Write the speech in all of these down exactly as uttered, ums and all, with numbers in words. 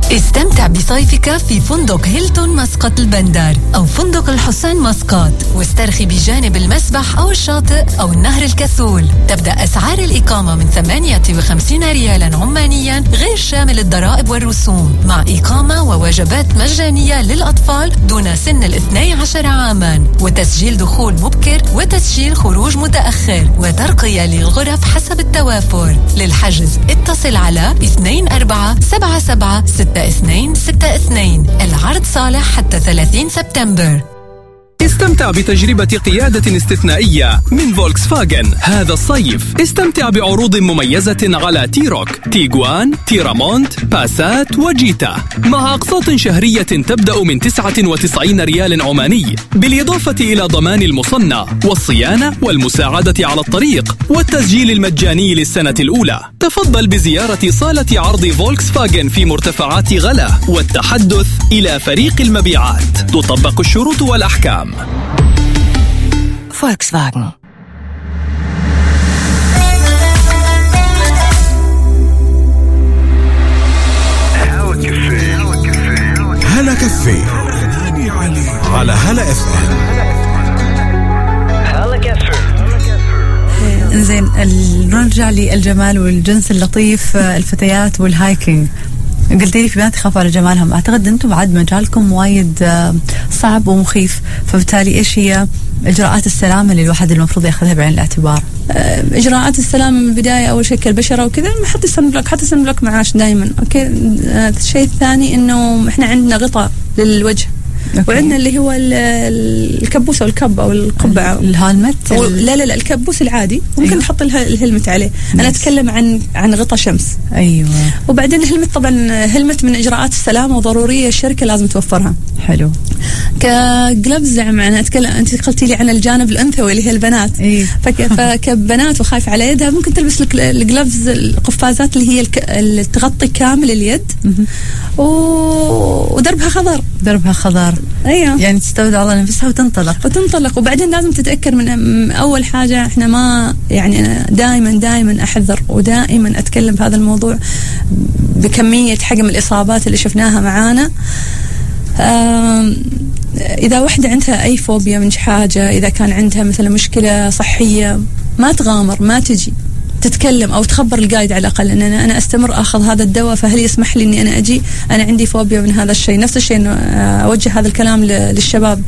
استمتع بصيفك في فندق هيلتون مسقط البندر أو فندق الحسين مسقط، واسترخي بجانب المسبح أو الشاطئ أو النهر الكسول. تبدأ أسعار الإقامة من ثمانية وخمسين ريالا عمانيا غير شامل الضرائب والرسوم، مع إقامة ووجبات مجانية للأطفال دون سن الاثني عشر عاما، وتسجيل دخول مبكر وتسجيل خروج متأخر، وترقية للغرف حسب التوافر. للحجز اتصل على اثنين أربعة سبعة سبعة ستة اثنين ستة اثنين. العرض صالح حتى ثلاثين سبتمبر. استمتع بتجربة قيادة استثنائية من فولكس فاجن هذا الصيف. استمتع بعروض مميزة على تيروك، تيغوان، تيرامونت، باسات وجيتا، مع أقساط شهرية تبدأ من تسعة وتسعين ريال عماني، بالإضافة إلى ضمان المصنع والصيانة والمساعدة على الطريق والتسجيل المجاني للسنة الأولى. تفضل بزيارة صالة عرض فولكس فاجن في مرتفعات غلا والتحدث إلى فريق المبيعات. تطبق الشروط والأحكام. Volkswagen. هلا كافيه على هلا اف ام. هلا كافيه. انزين، نرجع للجمال والجنس اللطيف، الفتيات والهايكينج. قلت لي في بنات يخافوا على جمالهم، اعتقد انتم بعد مجالكم وايد صعب ومخيف، فبالتالي ايش هي اجراءات السلامه اللي الواحد المفروض ياخذها بعين الاعتبار؟ اجراءات السلامه من البدايه اول شيء كالبشره وكذا، حط السن بلوك، حط السن بلوك معاش دائما. اوكي. الشيء الثاني انه احنا عندنا غطاء للوجه، أوكي. وعندنا اللي هو الكبوس او الكب او القبعه الهالمت ال... لا لا لا الكبوس العادي ممكن أيوة. نحط الهلمت عليه. نس. انا اتكلم عن عن غطاء شمس. ايوه. وبعدين الهلمت، طبعا هلمت من اجراءات السلامه وضروريه الشركه لازم توفرها. حلو. كجلفز انا اتكلم، انت قلتي لي عن الجانب الانثوي اللي هي البنات. أيوة. فك... فكبنات وخايف على يدها ممكن تلبس الجلفز القفازات اللي هي الك... اللي تغطي كامل اليد و... ودربها خضر. دربها خضر. ايوه. يعني تستودع على نفسها وتنطلق وتنطلق. وبعدين لازم تتاكد من اول حاجه، احنا ما يعني انا دائما دائما احذر ودائما اتكلم بهذا الموضوع بكميه حجم الاصابات اللي شفناها معانا. اذا واحده عندها اي فوبيا من حاجه، اذا كان عندها مثلا مشكله صحيه، ما تغامر، ما تجي تتكلم او تخبر القايد على الاقل ان انا انا استمر اخذ هذا الدواء، فهل يسمح لي اني انا اجي؟ انا عندي فوبيا من هذا الشيء. نفس الشيء انه اوجه هذا الكلام للشباب.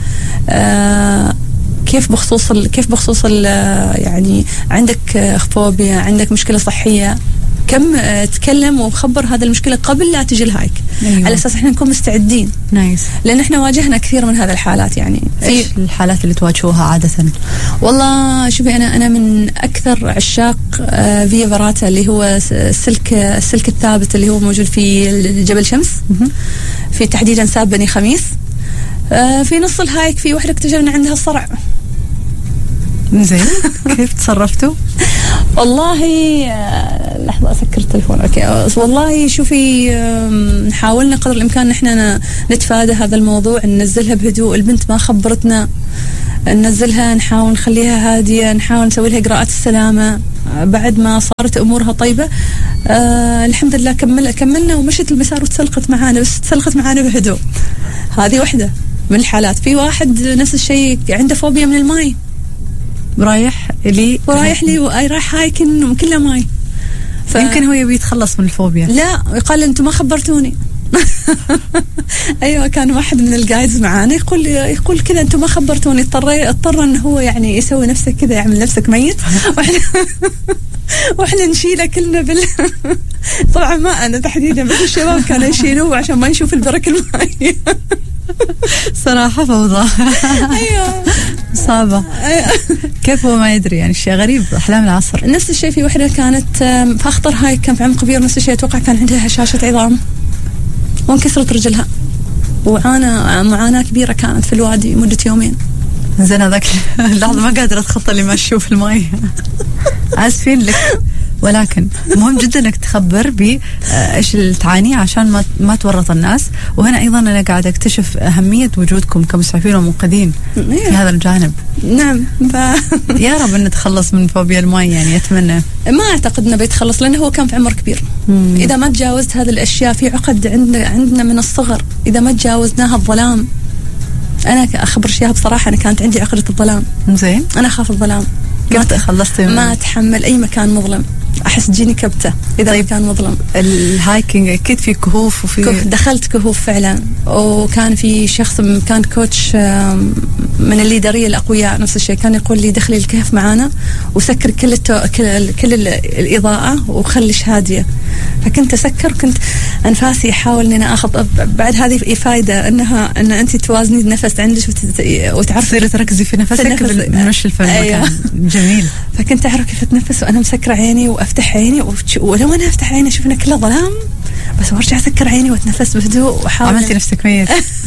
كيف بخصوص كيف بخصوص يعني عندك فوبيا، عندك مشكله صحيه، كم تكلم وخبر هذا المشكله قبل لا تجي الهايك. أيوة. على اساس احنا نكون مستعدين. نايس. لان احنا واجهنا كثير من هذه الحالات. يعني ايش الحالات اللي تواجهوها عاده؟ والله شوفي، انا انا من اكثر عشاق فيا فراتا اللي هو السلك السلك الثابت اللي هو موجود في جبل شمس، في تحديدا ساب بني خميس. في نص الهايك في وحده اكتشفنا عندها صرع. زين. كيف تصرفتوا؟ والله لحظة أسكر التليفون. أوكي. والله شوفي، حاولنا قدر الإمكان إن إحنا نتفادى هذا الموضوع، ننزلها بهدوء. البنت ما خبرتنا، ننزلها، نحاول نخليها هادية، نحاول نسوي لها إجراءات السلامة. بعد ما صارت أمورها طيبة، آه الحمد لله كمل كملنا ومشت المسار وتسلقت معانا، بس تسلقت معانا بهدوء. هذه واحدة من الحالات. في واحد نفس الشيء عنده فوبيا من الماء، رايح لي ورايح لي ورايح هايكن كله ماي. ف... يمكن هو يبي يتخلص من الفوبيا. لا، قال انتم ما خبرتوني. ايوه، كان واحد من الجايدز معانا يقول يقول كذا انتم ما خبرتوني. اضطر اضطر انه هو يعني يسوي نفسه كذا، يعمل نفسك ميت واحنا واحنا نشيله كلنا بال طبعا ما انا تحديدا، بس الشباب كانوا يشيلوه عشان ما يشوف البرك المائية. صراحة فوضى. ايوه صعبة. كيف هو ما يدري؟ يعني شيء غريب، أحلام العصر. نفس الشيء في وحدة كانت في أخطر هاي، كان في عمق كبير. نفس الشيء أتوقع كان عندها هشاشة عظام وانكسرت رجلها، وعانى معاناة كبيرة كانت في الوادي مدة يومين. زين، هذاك اللحظة ما قادرة أتخطى اللي ما أشوف الماء. عازفين لك ولكن مهم جدا انك تخبر بايش اللي تعانيه عشان ما ما تورط الناس. وهنا ايضا انا قاعده اكتشف اهميه وجودكم كمسعفين ومنقذين في هذا الجانب. نعم. ف... يا رب ان نتخلص من فوبيا الماء، يعني اتمنى. ما اعتقد انه بيتخلص لانه هو كان في عمر كبير. مم. اذا ما تجاوزت هذه الاشياء، في عقد عندنا عندنا من الصغر، اذا ما تجاوزناها الظلام. انا اخبر اياها بصراحه، انا كانت عندي عقده الظلام. زين. انا اخاف الظلام. كيف تخلصتي منه؟ ما اتحمل اي مكان مظلم، احس تجيني كبته اذا طيب كان مظلم. الهايكينج اكيد في كهوف وفي كهوف. دخلت كهوف فعلا، وكان في شخص كان كوتش من الليدريه الاقوياء نفس الشيء، كان يقول لي دخلي الكهف معانا وسكر كل التو... كل, كل الاضاءه وخليش هاديه. فكنت اسكر، كنت انفاسي احاول ان انا اخذ. بعد هذه فائده انها ان انت توازني النفس عندك وت... وتعرفي تركزي في نفسك بالمشي الفم. أيوة. جميل. فكنت اعرف كيف اتنفس وانا مسكره عيني وافتح عيني، ولو انا افتح عيني اشوف انه كله ظلام بس وارجع اسكر عيني واتنفس بهدوء واحاول. عملتي نفسك ميت.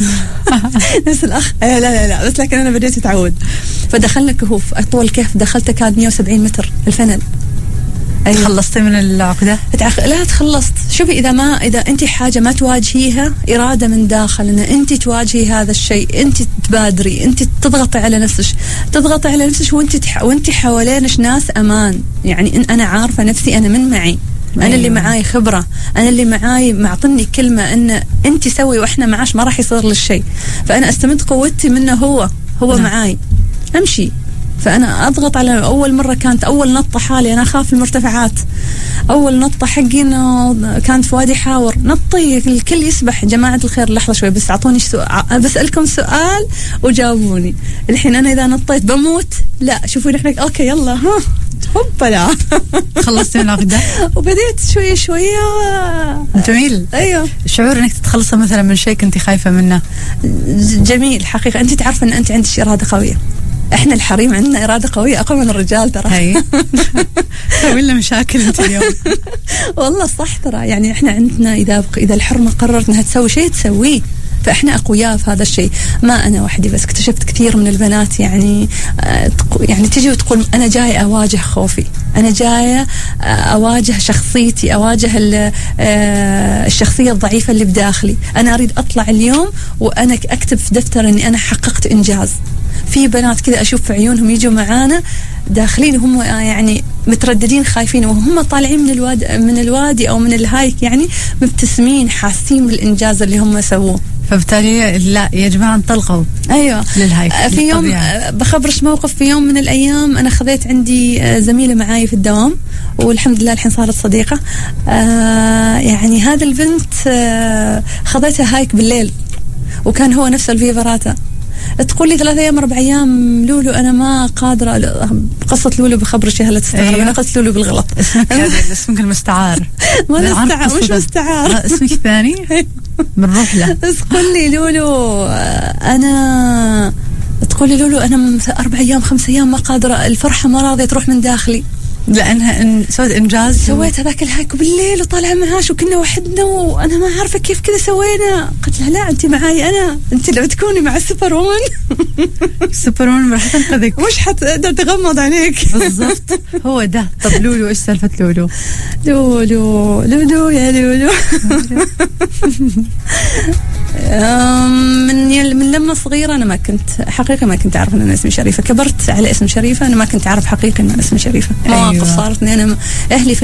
نفس الاخ. لا لا لا بس لكن انا بديت اتعود. فدخلنا كهوف، اطول كهف دخلته كان مية وسبعين متر الفنل. أيوة. خلصتي من العقدة؟ لا تخلصت. شوفي إذا ما إذا أنت حاجة ما تواجهيها، إرادة من داخل أن أنت تواجهي هذا الشيء، أنت تبادري، أنت تضغطي على نفسك، تضغطي على نفسك وأنت تح... وأنت حوالينش ناس أمان. يعني إن أنا عارفة نفسي، أنا من معي، أنا أيوة. اللي معاي خبرة، أنا اللي معاي معطني كلمة أن أنت سوي وإحنا معاش ما راح يصير للشيء. فأنا أستمد قوتي منه، هو هو نعم. معاي أمشي. فأنا أضغط على. أول مرة كانت أول نطة حالي، أنا أخاف المرتفعات. أول نطة حقي إنه كانت في وادي حاور، نطي الكل يسبح. جماعة الخير لحظة شوي بس أعطوني سؤال، بسألكم سؤال وجاوبوني. الحين أنا إذا نطيت بموت. لا شوفوا نحن أوكي يلا ها هوبلا. خلصتي من العقدة وبديت شوية شوية. جميل. أيوه. شعور إنك تتخلصي مثلا من شيء كنتي خايفة منه جميل حقيقة. أنت تعرف إن أنت عندك إرادة قوية. احنا الحريم عندنا إرادة قوية أقوى من الرجال ترى. هي سوي لنا مشاكل انت اليوم. والله صح ترى. يعني احنا عندنا إذا إذا الحرمة قررت انها تسوي شيء تسويه، فاحنا اقوياء في هذا الشيء. ما انا وحدي بس، اكتشفت كثير من البنات يعني يعني تجي وتقول انا جايه اواجه خوفي، انا جايه اواجه شخصيتي، اواجه الشخصيه الضعيفه اللي بداخلي. انا اريد اطلع اليوم وانا اكتب في دفتر اني انا حققت انجاز. في بنات كذا اشوف في عيونهم يجوا معانا داخلين هم يعني مترددين خايفين، وهم طالعين من الوادي من الوادي او من الهايك يعني مبتسمين حاسين بالانجاز اللي هم سووه. فبالتالي لا يا جماعه انطلقوا. ايوه للهايك. في يوم بخبرش موقف. في يوم من الايام انا خذيت عندي زميله معاي في الدوام، والحمد لله الحين صارت صديقه. آه يعني هذا البنت آه خذيتها هايك بالليل، وكان هو نفس الفيفراتا. تقول لي ثلاثة أيام أربع أيام لولو أنا ما قادرة. قصة لولو بخبرش هلا تستغرب. أيوة. أنا قصة لولو بالغلط. اسمك هذا اسمك المستعار. ما مستعار مش مستعار. اسمك الثاني بنروح له. بس تقول لي لولو أنا تقول لي لولو أنا أربع أيام خمس أيام ما قادرة، الفرحة ما راضية تروح من داخلي لأنها إن سويت إنجاز. سويت هذاك الهايك بالليل وطالعة معاش وكنا وحدنا وأنا ما عارفة كيف كذا سوينا. قلت لها لا أنت معاي أنا، أنت لو تكوني مع السوبرون السوبرون راح تنقذك، مش حتقدر تغمض عينيك. بالضبط هو ده. طب لولو إيش سالفة لولو؟ لولو لولو يا لولو من من لما صغيرة أنا ما كنت حقيقة ما كنت أعرف أن أنا اسمي شريفة. كبرت على اسم شريفة، أنا ما كنت أعرف حقيقة أن أنا اسمي شريفة. مواقف صارت أني أنا أهلي في